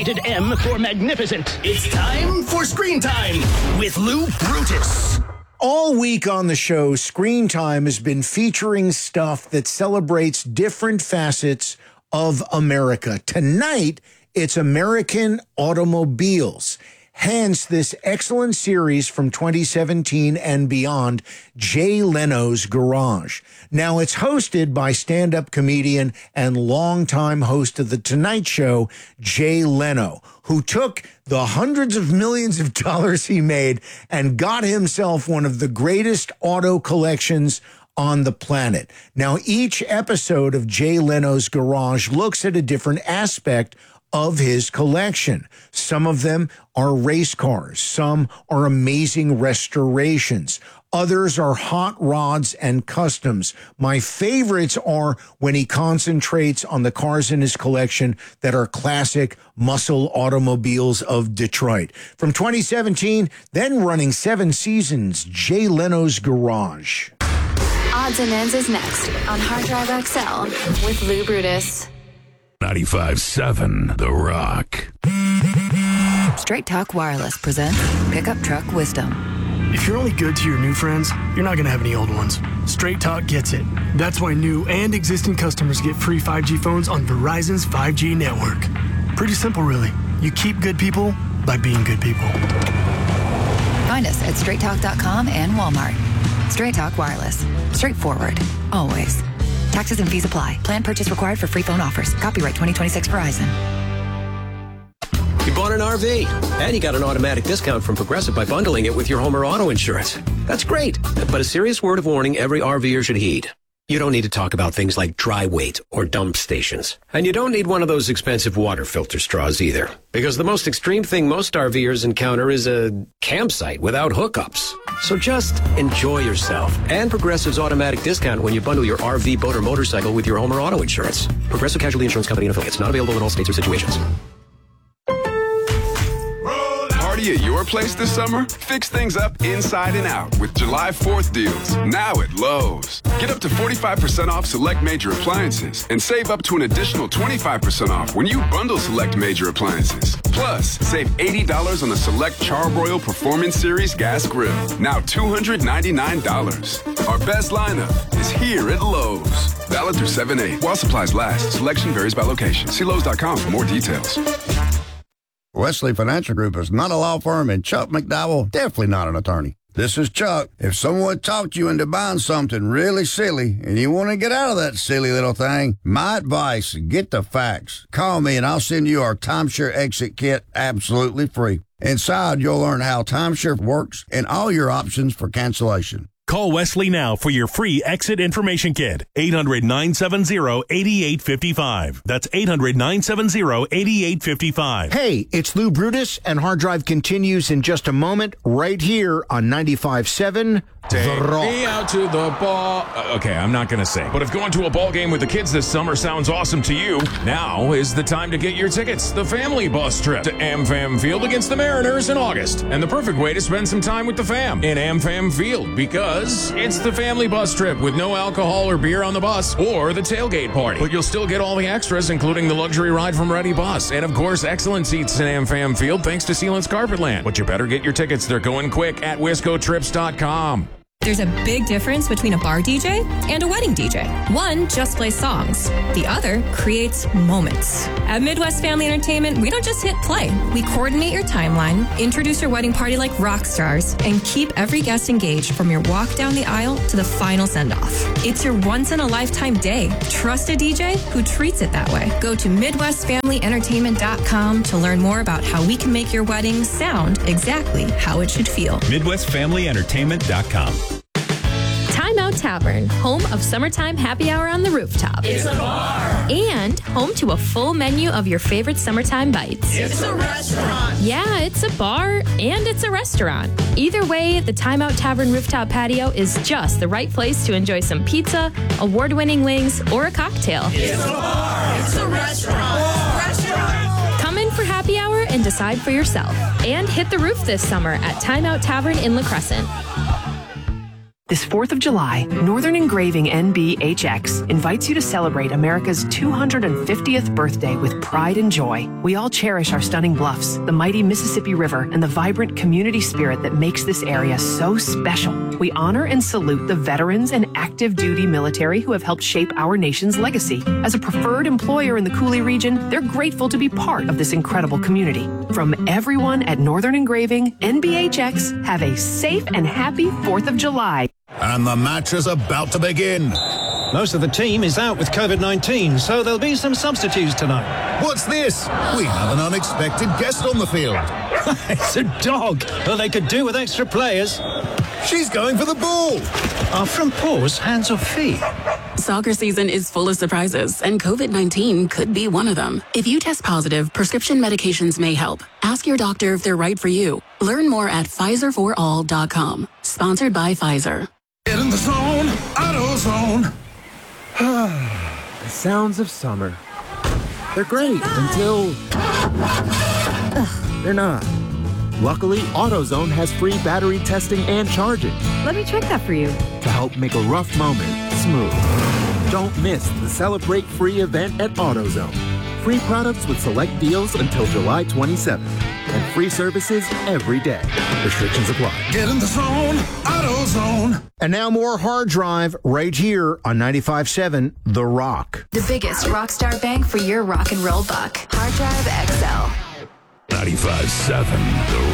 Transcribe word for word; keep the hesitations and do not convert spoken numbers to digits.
Rated M for magnificent. It's time for Screen Time with Lou Brutus. All week on the show, Screen Time has been featuring stuff that celebrates different facets of America. Tonight, it's American automobiles. Hence, this excellent series from twenty seventeen and beyond, Jay Leno's Garage. Now, it's hosted by stand-up comedian and longtime host of The Tonight Show, Jay Leno, who took the hundreds of millions of dollars he made and got himself one of the greatest auto collections on the planet. Now, each episode of Jay Leno's Garage looks at a different aspect of his collection. Some of them are race cars. Some are amazing restorations. Others are hot rods and customs. My favorites are when he concentrates on the cars in his collection that are classic muscle automobiles of Detroit. From twenty seventeen, then running seven seasons, Jay Leno's Garage. Odds and Ends is next on Hard Drive X L with Lou Brutus. ninety-five point seven The Rock. Straight Talk Wireless presents Pickup Truck Wisdom. If you're only good to your new friends, you're not going to have any old ones. Straight Talk gets it. That's why new and existing customers get free five G phones on Verizon's five G network. Pretty simple, really. You keep good people by being good people. Find us at straight talk dot com and Walmart. Straight Talk Wireless. Straightforward. Always. Taxes and fees apply. Plan purchase required for free phone offers. Copyright twenty twenty-six Verizon. You bought an R V, and you got an automatic discount from Progressive by bundling it with your home or auto insurance. That's great, but a serious word of warning every RVer should heed. You don't need to talk about things like dry weight or dump stations. And you don't need one of those expensive water filter straws either. Because the most extreme thing most RVers encounter is a campsite without hookups. So just enjoy yourself and Progressive's automatic discount when you bundle your R V, boat, or motorcycle with your home or auto insurance. Progressive Casualty Insurance Company and affiliates. Not available in all states or situations. Party at your place this summer? Fix things up inside and out with July fourth deals, now at Lowe's. Get up to forty-five percent off select major appliances and save up to an additional twenty-five percent off when you bundle select major appliances. Plus, save eighty dollars on the select Char-Broil Performance Series gas grill, now two hundred ninety-nine dollars. Our best lineup is here at Lowe's. Valid through seven eight. While supplies last, selection varies by location. See Lowe's dot com for more details. Wesley Financial Group is not a law firm, and Chuck McDowell, definitely not an attorney. This is Chuck. If someone talked you into buying something really silly and you want to get out of that silly little thing, my advice, get the facts. Call me and I'll send you our timeshare exit kit absolutely free. Inside, you'll learn how timeshare works and all your options for cancellation. Call Wesley now for your free exit information kit. eight hundred, nine seven zero, eight eight five five. That's eight hundred, nine seven zero, eight eight five five. Hey, it's Lou Brutus, and Hard Drive continues in just a moment right here on ninety-five point seven Take me out to the ball. Uh, okay, I'm not going to sing. But if going to a ball game with the kids this summer sounds awesome to you, now is the time to get your tickets. The family bus trip to AmFam Field against the Mariners in August. And the perfect way to spend some time with the fam in AmFam Field, because it's the family bus trip with no alcohol or beer on the bus or the tailgate party. But you'll still get all the extras, including the luxury ride from Ready Bus. And of course, excellent seats in AmFam Field thanks to Sealant's Carpetland. But you better get your tickets. They're going quick at wisco trips dot com. There's a big difference between a bar D J and a wedding D J. One just plays songs. The other creates moments. At Midwest Family Entertainment, we don't just hit play. We coordinate your timeline, introduce your wedding party like rock stars, and keep every guest engaged from your walk down the aisle to the final send-off. It's your once-in-a-lifetime day. Trust a D J who treats it that way. Go to midwest family entertainment dot com to learn more about how we can make your wedding sound exactly how it should feel. midwest family entertainment dot com. Time Out Tavern, home of summertime happy hour on the rooftop. It's a bar. And home to a full menu of your favorite summertime bites. It's a restaurant. Yeah, it's a bar and it's a restaurant. Either way, the Time Out Tavern rooftop patio is just the right place to enjoy some pizza, award-winning wings, or a cocktail. It's a bar. It's a restaurant. Restaurant. Come in for happy hour and decide for yourself. And hit the roof this summer at Time Out Tavern in La Crescent. This fourth of July, Northern Engraving N B H X invites you to celebrate America's two hundred fiftieth birthday with pride and joy. We all cherish our stunning bluffs, the mighty Mississippi River, and the vibrant community spirit that makes this area so special. We honor and salute the veterans and active duty military who have helped shape our nation's legacy. As a preferred employer in the Coulee region, they're grateful to be part of this incredible community. From everyone at Northern Engraving N B H X, have a safe and happy fourth of July. And the match is about to begin. Most of the team is out with COVID nineteen, so there'll be some substitutes tonight. What's this? We have an unexpected guest on the field. It's a dog. Well, they could do with extra players. She's going for the ball. Are front paws hands or feet? Soccer season is full of surprises, and COVID nineteen could be one of them. If you test positive, prescription medications may help. Ask your doctor if they're right for you. Learn more at Pfizer for all dot com. Sponsored by Pfizer. Get in the zone, AutoZone. The sounds of summer. They're great until they're not. Luckily, AutoZone has free battery testing and charging Let me check that for you. to help make a rough moment smooth. Don't miss the Celebrate Free event at AutoZone. Free products with select deals until July twenty-seventh. And free services every day. Restrictions apply. Get in the zone, AutoZone. And now more Hard Drive right here on ninety-five point seven The Rock. The biggest rock star bang for your rock and roll buck. Hard Drive X L. ninety-five point seven The